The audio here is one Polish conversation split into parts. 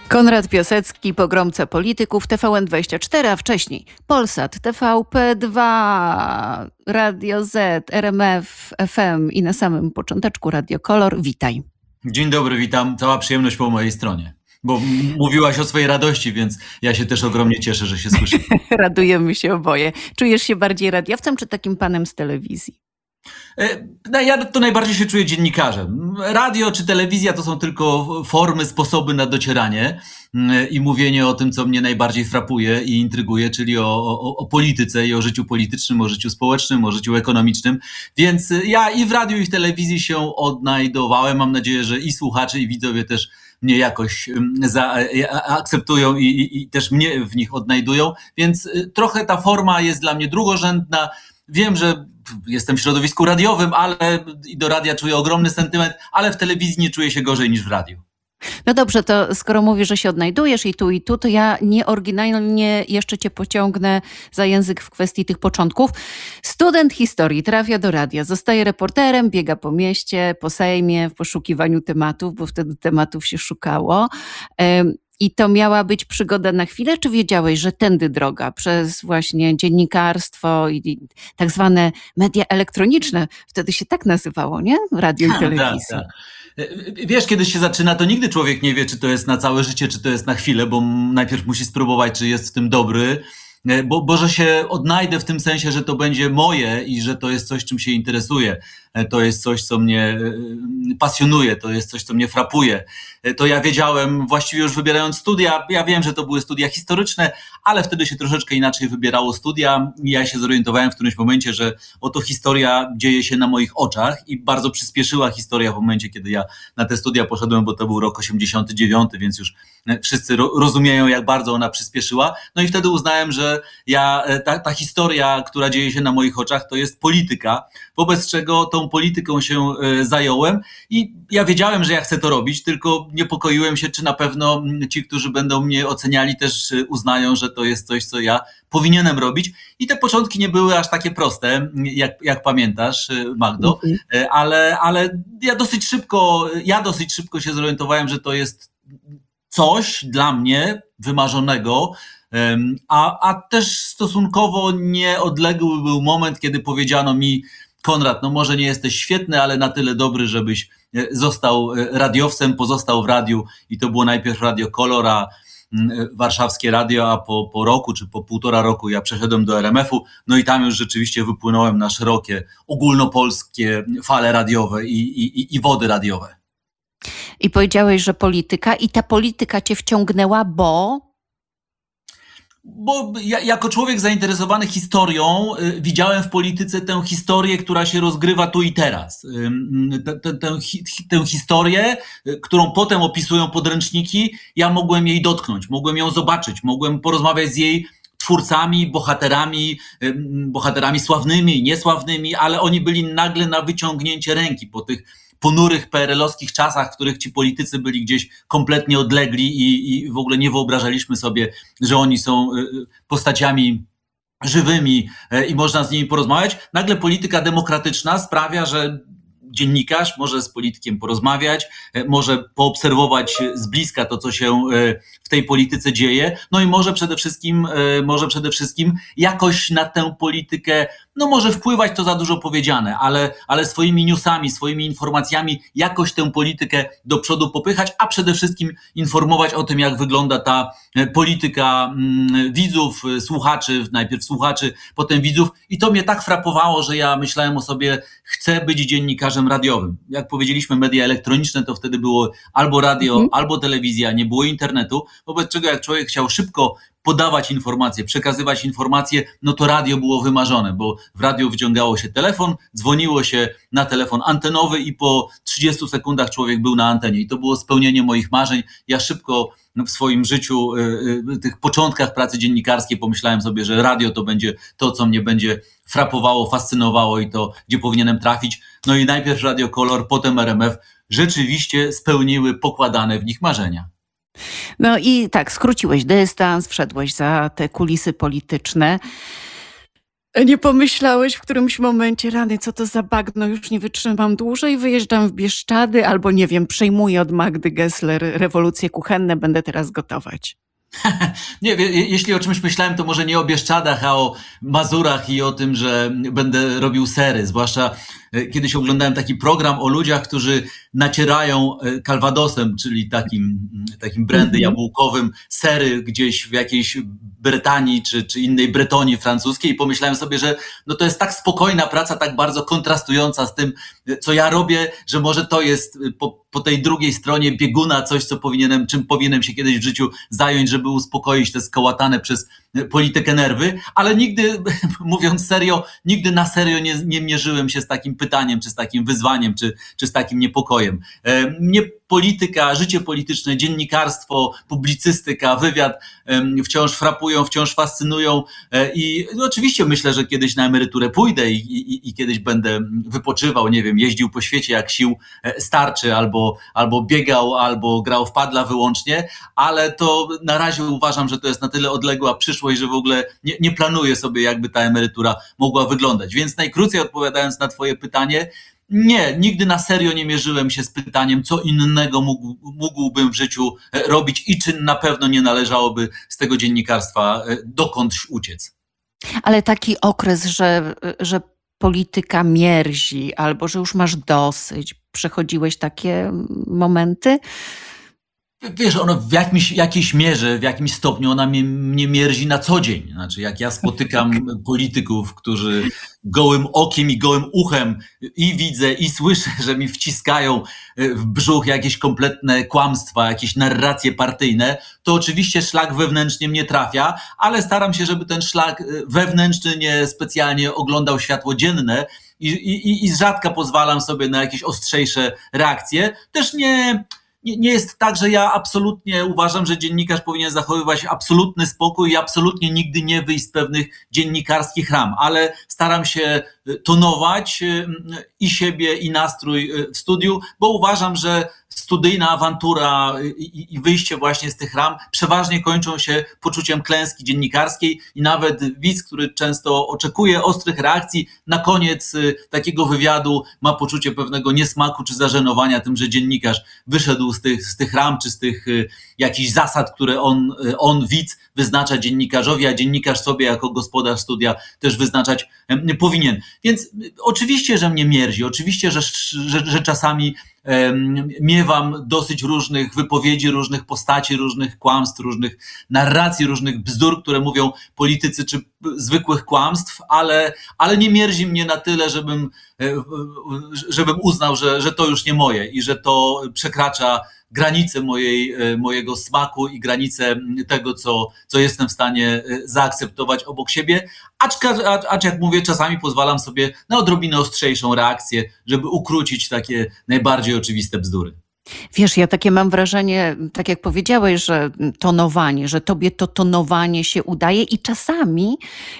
Konrad Piasecki, pogromca polityków, TVN24, a wcześniej Polsat, TVP2, Radio Z, RMF, FM i na samym począteczku Radio Kolor. Witaj. Dzień dobry, witam. Cała przyjemność po mojej stronie. Bo mówiłaś o swojej radości, więc ja się też ogromnie cieszę, że się słyszy. Radujemy się oboje. Czujesz się bardziej radiowcem czy takim panem z telewizji? Ja to najbardziej się czuję dziennikarzem. Radio czy telewizja to są tylko formy, sposoby na docieranie i mówienie o tym, co mnie najbardziej frapuje i intryguje, czyli o polityce i o życiu politycznym, o życiu społecznym, o życiu ekonomicznym. Więc ja i w radiu, i w telewizji się odnajdowałem. Mam nadzieję, że i słuchacze, i widzowie też mnie jakoś akceptują i też mnie w nich odnajdują. Więc trochę ta forma jest dla mnie drugorzędna. Wiem, że jestem w środowisku radiowym, ale i do radia czuję ogromny sentyment, ale w telewizji nie czuję się gorzej niż w radiu. No dobrze, to skoro mówisz, że się odnajdujesz i tu, to ja nieoryginalnie jeszcze cię pociągnę za język w kwestii tych początków. Student historii trafia do radia, zostaje reporterem, biega po mieście, po Sejmie w poszukiwaniu tematów, bo wtedy tematów się szukało. I to miała być przygoda na chwilę, czy wiedziałeś, że tędy droga przez właśnie dziennikarstwo i tak zwane media elektroniczne, wtedy się tak nazywało, nie? Radio i telewizja. Tak. Wiesz, kiedy się zaczyna, to nigdy człowiek nie wie, czy to jest na całe życie, czy to jest na chwilę, bo najpierw musi spróbować, czy jest w tym dobry, bo że się odnajdę w tym sensie, że to będzie moje i że to jest coś, czym się interesuję. To jest coś, co mnie pasjonuje, to jest coś, co mnie frapuje. To ja wiedziałem, właściwie już wybierając studia, ja wiem, że to były studia historyczne, ale wtedy się troszeczkę inaczej wybierało studia i ja się zorientowałem w którymś momencie, że oto historia dzieje się na moich oczach i bardzo przyspieszyła historia w momencie, kiedy ja na te studia poszedłem, bo to był rok 89, więc już wszyscy rozumieją, jak bardzo ona przyspieszyła. No i wtedy uznałem, że ta historia, która dzieje się na moich oczach, to jest polityka, wobec czego tą polityką się zająłem i ja wiedziałem, że ja chcę to robić, tylko niepokoiłem się, czy na pewno ci, którzy będą mnie oceniali, też uznają, że to jest coś, co ja powinienem robić. I te początki nie były aż takie proste, jak pamiętasz, Magdo, ale ja dosyć szybko się zorientowałem, że to jest coś dla mnie wymarzonego, a też stosunkowo nieodległy był moment, kiedy powiedziano mi: Konrad, no może nie jesteś świetny, ale na tyle dobry, żebyś został radiowcem, pozostał w radiu i to było najpierw Radio Kolor, a warszawskie radio, a po roku czy po półtora roku ja przeszedłem do RMF-u, no i tam już rzeczywiście wypłynąłem na szerokie, ogólnopolskie fale radiowe i wody radiowe. I powiedziałeś, że polityka i ta polityka cię wciągnęła, bo ja, jako człowiek zainteresowany historią, widziałem w polityce tę historię, która się rozgrywa tu i teraz. Tę historię, którą potem opisują podręczniki, ja mogłem jej dotknąć, mogłem ją zobaczyć, mogłem porozmawiać z jej twórcami, bohaterami sławnymi i niesławnymi, ale oni byli nagle na wyciągnięcie ręki po tych ponurych PRL-owskich czasach, w których ci politycy byli gdzieś kompletnie odlegli i w ogóle nie wyobrażaliśmy sobie, że oni są postaciami żywymi i można z nimi porozmawiać. Nagle polityka demokratyczna sprawia, że dziennikarz może z politykiem porozmawiać, może poobserwować z bliska to, co się w tej polityce dzieje, no i może przede wszystkim jakoś na tę politykę, no może wpływać, to za dużo powiedziane, ale swoimi newsami, swoimi informacjami jakoś tę politykę do przodu popychać, a przede wszystkim informować o tym, jak wygląda ta polityka widzów, słuchaczy, najpierw słuchaczy, potem widzów, i to mnie tak frapowało, że ja myślałem o sobie: chcę być dziennikarzem radiowym. Jak powiedzieliśmy, media elektroniczne, to wtedy było albo radio, albo telewizja, nie było internetu, wobec czego jak człowiek chciał szybko podawać informacje, przekazywać informacje, no to radio było wymarzone, bo w radiu wyciągało się telefon, dzwoniło się na telefon antenowy i po 30 sekundach człowiek był na antenie i to było spełnienie moich marzeń. Ja szybko w swoim życiu, tych początkach pracy dziennikarskiej pomyślałem sobie, że radio to będzie to, co mnie będzie frapowało, fascynowało i to, gdzie powinienem trafić. No i najpierw Radio Kolor, potem RMF rzeczywiście spełniły pokładane w nich marzenia. No i tak, skróciłeś dystans, wszedłeś za te kulisy polityczne. Nie pomyślałeś w którymś momencie, rany, co to za bagno, już nie wytrzymam dłużej, wyjeżdżam w Bieszczady albo nie wiem, przejmuję od Magdy Gessler rewolucje kuchenne, będę teraz gotować. Nie, jeśli o czymś myślałem, to może nie o Bieszczadach, a o Mazurach i o tym, że będę robił sery. Zwłaszcza kiedyś oglądałem taki program o ludziach, którzy nacierają Calvadosem, czyli takim brandy jabłkowym, sery gdzieś w jakiejś Brytanii czy innej Bretonii francuskiej i pomyślałem sobie, że no to jest tak spokojna praca, tak bardzo kontrastująca z tym, co ja robię, że może to jest po tej drugiej stronie bieguna coś, czym powinienem się kiedyś w życiu zająć, żeby uspokoić te skołatane przez politykę nerwy, ale nigdy, mówiąc serio, nigdy na serio nie mierzyłem się z takim pytaniem, czy z takim wyzwaniem, czy z takim niepokojem. Mnie polityka, życie polityczne, dziennikarstwo, publicystyka, wywiad wciąż frapują, wciąż fascynują i oczywiście myślę, że kiedyś na emeryturę pójdę i kiedyś będę wypoczywał, nie wiem, jeździł po świecie jak sił starczy, albo biegał, albo grał w padla wyłącznie, ale to na razie uważam, że to jest na tyle odległa przyszłość, że w ogóle nie planuję sobie, jakby ta emerytura mogła wyglądać. Więc najkrócej odpowiadając na twoje pytanie, nie, nigdy na serio nie mierzyłem się z pytaniem, co innego mógłbym w życiu robić i czy na pewno nie należałoby z tego dziennikarstwa dokądś uciec. Ale taki okres, że polityka mierzi albo że już masz dosyć, przechodziłeś takie momenty? Wiesz, ono w jakiejś mierze, w jakimś stopniu ona mnie mierzi na co dzień. Znaczy, jak ja spotykam polityków, którzy gołym okiem i gołym uchem i widzę, i słyszę, że mi wciskają w brzuch jakieś kompletne kłamstwa, jakieś narracje partyjne, to oczywiście szlak wewnętrznie mnie trafia, ale staram się, żeby ten szlak wewnętrzny nie specjalnie oglądał światło dzienne i z rzadka pozwalam sobie na jakieś ostrzejsze reakcje. Też nie jest tak, że ja absolutnie uważam, że dziennikarz powinien zachowywać absolutny spokój i absolutnie nigdy nie wyjść z pewnych dziennikarskich ram, ale staram się tonować i siebie, i nastrój w studiu, bo uważam, że studyjna awantura i wyjście właśnie z tych ram przeważnie kończą się poczuciem klęski dziennikarskiej i nawet widz, który często oczekuje ostrych reakcji, na koniec takiego wywiadu ma poczucie pewnego niesmaku czy zażenowania tym, że dziennikarz wyszedł z tych ram czy z tych jakichś zasad, które on widz wyznacza dziennikarzowi, a dziennikarz sobie jako gospodarz studia też wyznaczać powinien. Więc oczywiście, że mnie mierzi, oczywiście, że czasami miewam dosyć różnych wypowiedzi, różnych postaci, różnych kłamstw, różnych narracji, różnych bzdur, które mówią politycy, czy zwykłych kłamstw, ale nie mierzi mnie na tyle, żebym uznał, że to już nie moje i że to przekracza granice mojego smaku i granice tego, co jestem w stanie zaakceptować obok siebie. Acz jak mówię, czasami pozwalam sobie na odrobinę ostrzejszą reakcję, żeby ukrócić takie najbardziej oczywiste bzdury. Wiesz, ja takie mam wrażenie, tak jak powiedziałeś, że tonowanie, że tobie to tonowanie się udaje i czasami,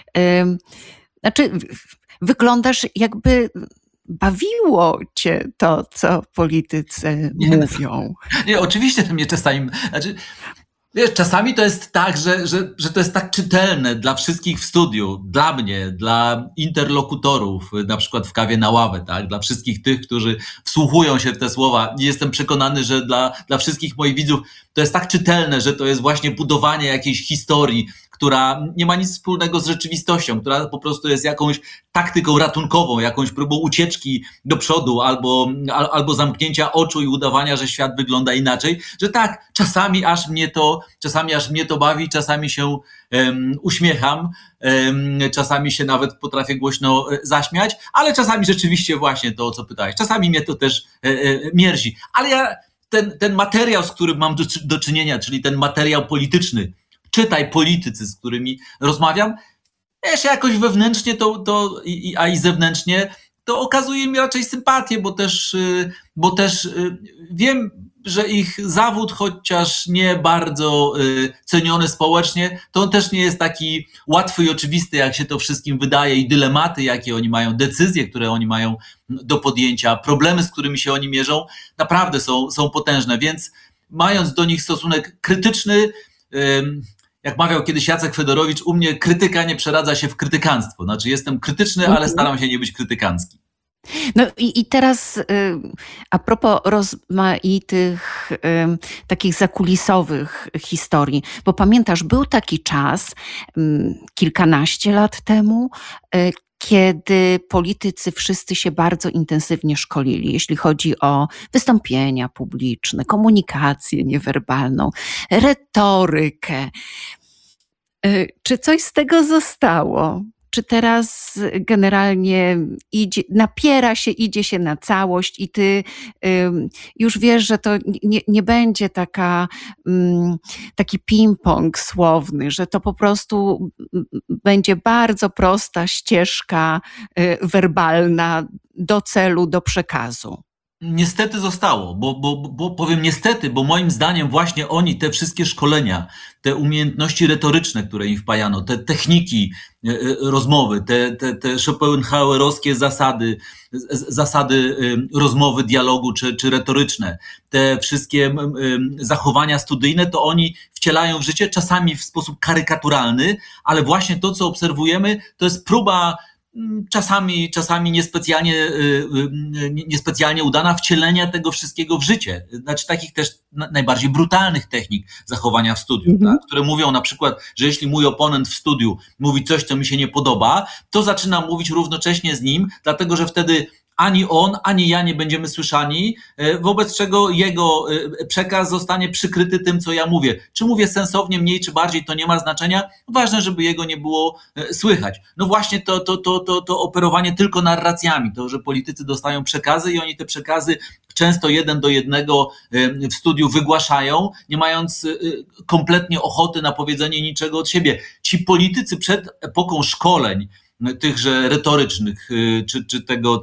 znaczy wyglądasz jakby bawiło cię to, co politycy mówią. Nie, oczywiście, że mnie czasami... Znaczy, wiesz, czasami to jest tak, że to jest tak czytelne dla wszystkich w studiu, dla mnie, dla interlokutorów, na przykład w kawie na ławę, tak? Dla wszystkich tych, którzy wsłuchują się w te słowa. Nie jestem przekonany, że dla wszystkich moich widzów to jest tak czytelne, że to jest właśnie budowanie jakiejś historii, która nie ma nic wspólnego z rzeczywistością, która po prostu jest jakąś taktyką ratunkową, jakąś próbą ucieczki do przodu albo zamknięcia oczu i udawania, że świat wygląda inaczej, że tak, czasami aż mnie to bawi, czasami się uśmiecham, czasami się nawet potrafię głośno zaśmiać, ale czasami rzeczywiście właśnie to, o co pytałeś, czasami mnie to też mierzi. Ale ja ten materiał, z którym mam do czynienia, czyli ten materiał polityczny, czytaj politycy, z którymi rozmawiam, wiesz, jakoś wewnętrznie a i zewnętrznie to okazuje mi raczej sympatię, bo też wiem, że ich zawód, chociaż nie bardzo ceniony społecznie, to on też nie jest taki łatwy i oczywisty, jak się to wszystkim wydaje, i dylematy, jakie oni mają, decyzje, które oni mają do podjęcia, problemy, z którymi się oni mierzą, naprawdę są potężne, więc mając do nich stosunek krytyczny, jak mawiał kiedyś Jacek Fedorowicz, u mnie krytyka nie przeradza się w krytykanstwo. Znaczy jestem krytyczny, ale staram się nie być krytykancki. No i teraz a propos rozmaitych takich zakulisowych historii, bo pamiętasz, był taki czas, kilkanaście lat temu, kiedy politycy wszyscy się bardzo intensywnie szkolili, jeśli chodzi o wystąpienia publiczne, komunikację niewerbalną, retorykę. Czy coś z tego zostało? Czy teraz generalnie idzie się na całość i ty już wiesz, że to nie będzie taki ping-pong słowny, że to po prostu będzie bardzo prosta ścieżka werbalna do celu, do przekazu? Niestety zostało, bo powiem niestety, bo moim zdaniem właśnie oni, te wszystkie szkolenia, te umiejętności retoryczne, które im wpajano, te techniki rozmowy, te schopenhauerowskie zasady rozmowy, dialogu czy retoryczne, te wszystkie zachowania studyjne, to oni wcielają w życie, czasami w sposób karykaturalny, ale właśnie to, co obserwujemy, to jest próba czasami niespecjalnie udana wcielenia tego wszystkiego w życie. Znaczy takich też najbardziej brutalnych technik zachowania w studiu, tak? Które mówią na przykład, że jeśli mój oponent w studiu mówi coś, co mi się nie podoba, to zaczynam mówić równocześnie z nim, dlatego że wtedy ani on, ani ja nie będziemy słyszani, wobec czego jego przekaz zostanie przykryty tym, co ja mówię. Czy mówię sensownie, mniej czy bardziej, to nie ma znaczenia. Ważne, żeby jego nie było słychać. No właśnie to operowanie tylko narracjami, to, że politycy dostają przekazy i oni te przekazy często 1 do 1 w studiu wygłaszają, nie mając kompletnie ochoty na powiedzenie niczego od siebie. Ci politycy przed epoką szkoleń, tychże retorycznych, czy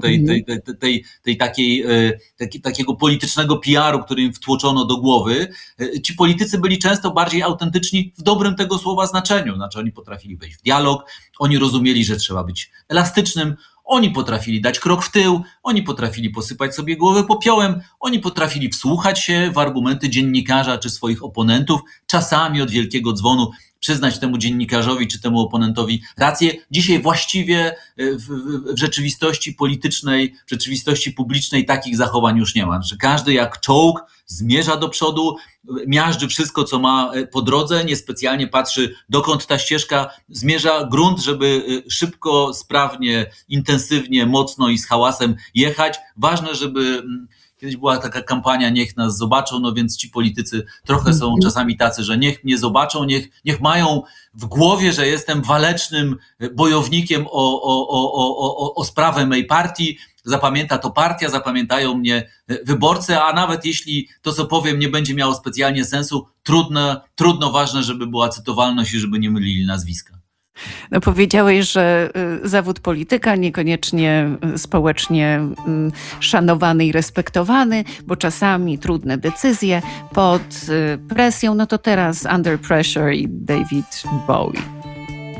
takiego politycznego PR-u, który im wtłoczono do głowy, ci politycy byli często bardziej autentyczni w dobrym tego słowa znaczeniu. Znaczy oni potrafili wejść w dialog, oni rozumieli, że trzeba być elastycznym, oni potrafili dać krok w tył, oni potrafili posypać sobie głowę popiołem, oni potrafili wsłuchać się w argumenty dziennikarza czy swoich oponentów, czasami od wielkiego dzwonu przyznać temu dziennikarzowi czy temu oponentowi rację. Dzisiaj właściwie w rzeczywistości politycznej, w rzeczywistości publicznej takich zachowań już nie ma. Że każdy jak czołg zmierza do przodu, miażdży wszystko, co ma po drodze, niespecjalnie patrzy, dokąd ta ścieżka zmierza. Grunt, żeby szybko, sprawnie, intensywnie, mocno i z hałasem jechać. Ważne, żeby... Kiedyś była taka kampania "Niech nas zobaczą", no więc ci politycy trochę są czasami tacy, że niech mnie zobaczą, niech mają w głowie, że jestem walecznym bojownikiem o sprawę mej partii. Zapamięta to partia, zapamiętają mnie wyborcy, a nawet jeśli to, co powiem, nie będzie miało specjalnie sensu, trudno, ważne, żeby była cytowalność i żeby nie mylili nazwiska. No powiedziałeś, że zawód polityka niekoniecznie społecznie szanowany i respektowany, bo czasami trudne decyzje pod presją, no to teraz Under Pressure i David Bowie.